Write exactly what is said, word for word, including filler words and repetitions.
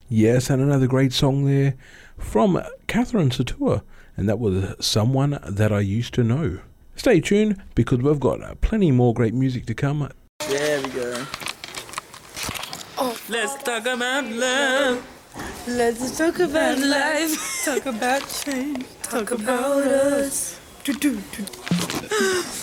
Yes, and another great song there from Catherine Satua, and that was Someone That I Used to Know. Stay tuned, because we've got plenty more great music to come. There we go. Oh, let's talk about love. Let's talk about life. Talk about change. Talk about us.